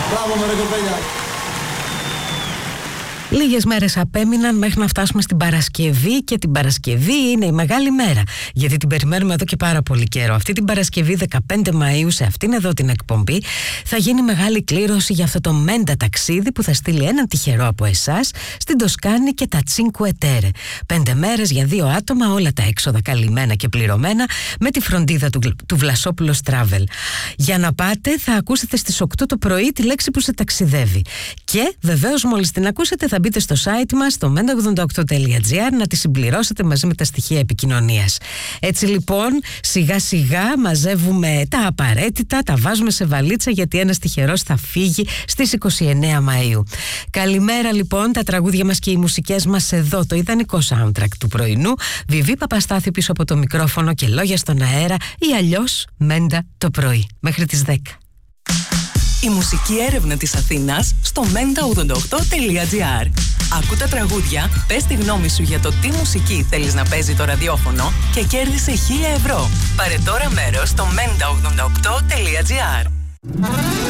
Μπράβο με ρε κοπέλια. Λίγες μέρες απέμειναν μέχρι να φτάσουμε στην Παρασκευή και την Παρασκευή είναι η μεγάλη μέρα, γιατί την περιμένουμε εδώ και πάρα πολύ καιρό. Αυτή την Παρασκευή 15 Μαΐου σε αυτήν εδώ την εκπομπή θα γίνει μεγάλη κλήρωση για αυτό το μέντα ταξίδι που θα στείλει έναν τυχερό από εσάς στην Τοσκάνη και τα Cinque Terre. 5 μέρες για 2 άτομα, όλα τα έξοδα καλυμμένα και πληρωμένα με τη φροντίδα του Βλασόπουλος Travel. Για να πάτε θα ακούσετε στις 8 το πρωί τη λέξη που σε ταξιδεύει και βεβαίως μόλις την ακούσετε θα μπείτε στο site μας στο menda88.gr να τη συμπληρώσετε μαζί με τα στοιχεία επικοινωνίας. Έτσι λοιπόν σιγά σιγά μαζεύουμε τα απαραίτητα, τα βάζουμε σε βαλίτσα γιατί ένας τυχερός θα φύγει στις 29 Μαΐου. Καλημέρα λοιπόν, τα τραγούδια μας και οι μουσικές μας εδώ, το ιδανικό soundtrack του πρωινού. Βιβί Παπαστάθη πίσω από το μικρόφωνο και λόγια στον αέρα ή αλλιώς Μέντα το πρωί. Μέχρι τις 10. Η μουσική έρευνα της Αθήνας στο menda88.gr. Άκου τα τραγούδια, πες τη γνώμη σου για το τι μουσική θέλεις να παίζει το ραδιόφωνο και κέρδισε 1.000 ευρώ. Πάρε τώρα μέρος στο menda88.gr.